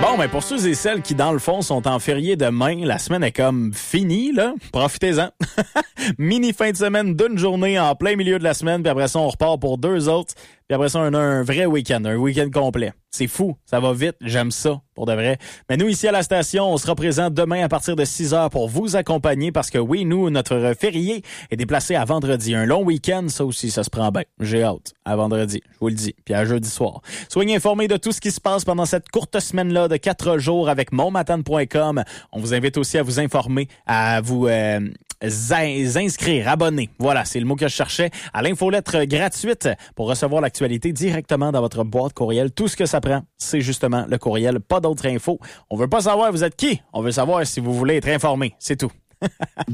Bon, ben pour ceux et celles qui, dans le fond, sont en férié demain, la semaine est comme finie, là. Profitez-en. Mini fin de semaine d'une journée en plein milieu de la semaine, puis après ça, on repart pour 2 autres. Puis après ça, on a un vrai week-end, un week-end complet. C'est fou, ça va vite, j'aime ça, pour de vrai. Mais nous, ici à la station, on sera présent demain à partir de 6h pour vous accompagner parce que oui, nous, notre férié est déplacé à vendredi. Un long week-end, ça aussi, ça se prend bien. J'ai hâte. À vendredi, je vous le dis, puis à jeudi soir. Soyez informés de tout ce qui se passe pendant cette courte semaine-là de 4 jours avec monmatane.com. On vous invite aussi à vous informer, à vous inscrire, abonner. Voilà, c'est le mot que je cherchais. À l'infolettre gratuite pour recevoir l'actualité directement dans votre boîte courriel. Tout ce que ça prend, c'est justement le courriel, pas d'autres infos. On veut pas savoir vous êtes qui. On veut savoir si vous voulez être informé. C'est tout.